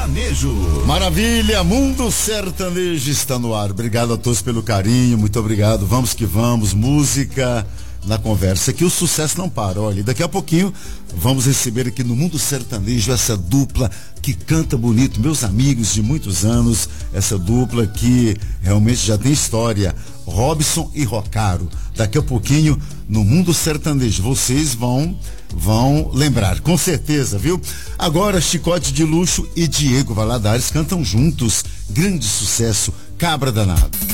Sertanejo. Maravilha, Mundo Sertanejo está no ar. Obrigado a todos pelo carinho, muito obrigado. Vamos que vamos, música na conversa, que o sucesso não para. Olha, daqui a pouquinho vamos receber aqui no Mundo Sertanejo essa dupla que canta bonito, meus amigos de muitos anos, essa dupla que realmente já tem história, Robson e Rocaro. Daqui a pouquinho no Mundo Sertanejo vocês vão lembrar, com certeza, viu? Agora Chicote de Luxo e Diego Valadares cantam juntos, grande sucesso, Cabra Danado.